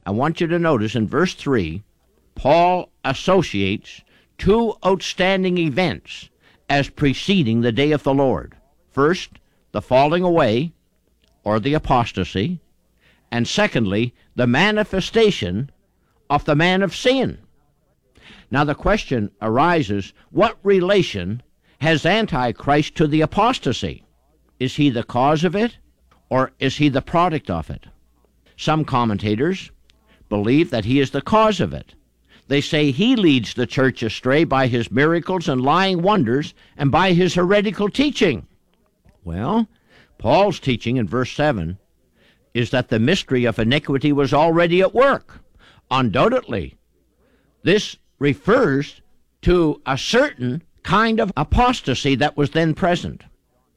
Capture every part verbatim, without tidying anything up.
I want you to notice in verse three, Paul associates two outstanding events as preceding the day of the Lord. First, the falling away, or the apostasy, and secondly, the manifestation of the man of sin. Now the question arises, what relation has Antichrist to the apostasy? Is he the cause of it, or is he the product of it? Some commentators believe that he is the cause of it. They say he leads the church astray by his miracles and lying wonders and by his heretical teaching. Well, Paul's teaching in verse seven is that the mystery of iniquity was already at work. Undoubtedly, this refers to a certain kind of apostasy that was then present.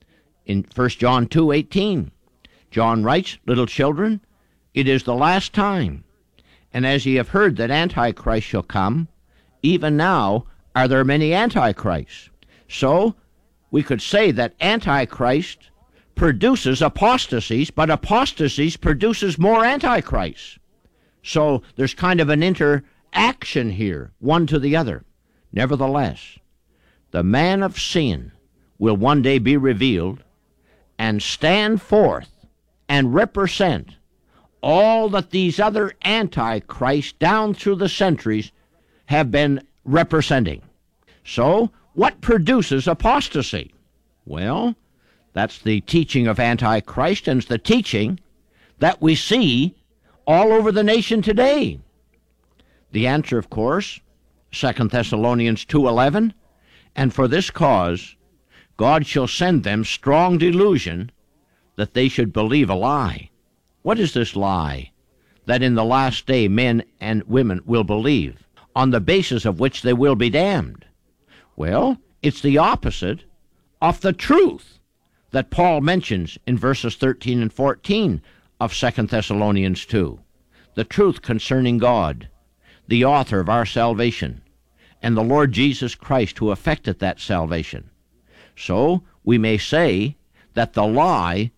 In First John two eighteen, John writes, "Little children, it is the last time. And as ye have heard that Antichrist shall come, even now are there many Antichrists." So we could say that Antichrist produces apostasies, but apostasies produces more Antichrists. So there's kind of an interaction here, one to the other. Nevertheless, the man of sin will one day be revealed and stand forth and represent all that these other antichrists down through the centuries have been representing. So, what produces apostasy? Well, that's the teaching of Antichrist, and it's the teaching that we see all over the nation today. The answer, of course, Second Thessalonians two eleven, "And for this cause God shall send them strong delusion, that they should believe a lie." What is this lie? That in the last day men and women will believe, on the basis of which they will be damned. Well, it's the opposite of the truth that Paul mentions in verses thirteen and fourteen of Second Thessalonians two. The truth concerning God, the author of our salvation, and the Lord Jesus Christ who effected that salvation. So we may say that the lie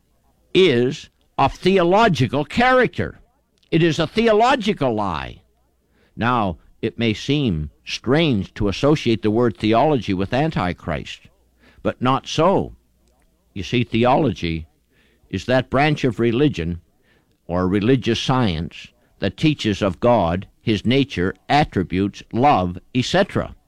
is of theological character. It is a theological lie. Now, it may seem strange to associate the word theology with Antichrist, but not so. You see, theology is that branch of religion or religious science that teaches of God, his nature, attributes, love, et cetera.